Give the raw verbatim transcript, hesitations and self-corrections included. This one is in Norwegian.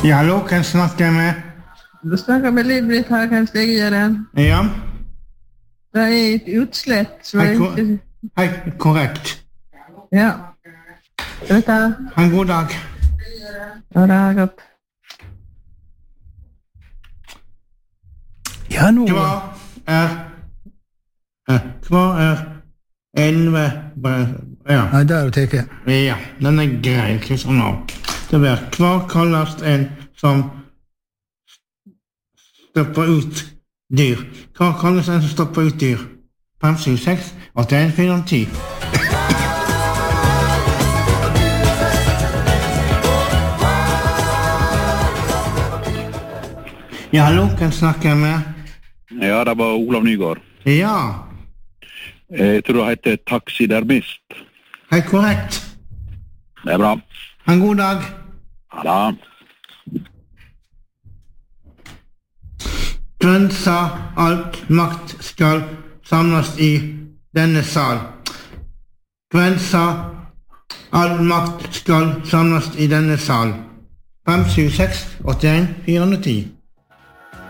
Ja, hallo, kan jeg snakke med? Du snakker med Liv-Britt her, hva skal jeg gjøre? Ja. Det er et utslett, så Hei, jeg ko- ikke... hei, korrekt. Ja. Vet du, Ha en god dag. ja, det er godt. Ja, nå Hva er eh, Hva er elleve Ja, Nei, der er det teket. ja, den er grei, ikke sånn nå. Det blir, hva kalles en som stopper ut dyr? Hva kalles en som stopper ut dyr? fem, syv, seks, åtte, en, fire, ti. Ja, hallo, kan jeg snakke med? Ja, det var Olav Nygaard. Ja, Jeg tror det heter taxidermist. hei, korrekt. Det er bra. Ha en god dag. Ha det. Grønn sa alt makt skal samles i denne sal. Grønn sa all makt skal samles i denne sal. fem, syv, seks, åtte, en, fire, ti.